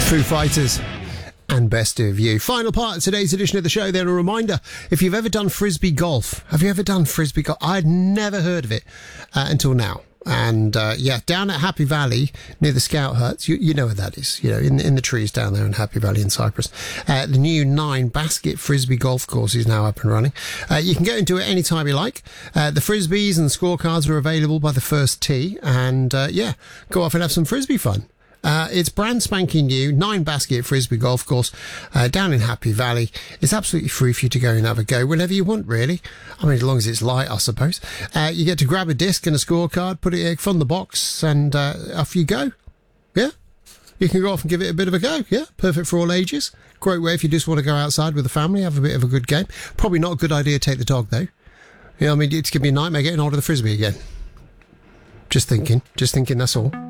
Foo Fighters and Best of You. Final part of today's edition of the show. Then a reminder, if you've ever done frisbee golf, have you ever done frisbee golf? I'd never heard of it until now. And down at Happy Valley near the Scout Huts, you know where that is, in the trees down there in Happy Valley in Cyprus. The new 9 basket frisbee golf course is now up and running. You can get into it any time you like. The frisbees and the scorecards are available by the first tee, and go off and have some frisbee fun. It's brand spanking new, 9 basket frisbee golf course down in Happy Valley. It's absolutely free for you to go and have a go whenever you want, really. I mean, as long as it's light, I suppose. You get to grab a disc and a scorecard, put it from the box, and off you go. Yeah? You can go off and give it a bit of a go. Yeah? Perfect for all ages. Great way if you just want to go outside with the family, have a bit of a good game. Probably not a good idea to take the dog, though. I mean, it's going to be a nightmare getting hold of the frisbee again. Just thinking, that's all.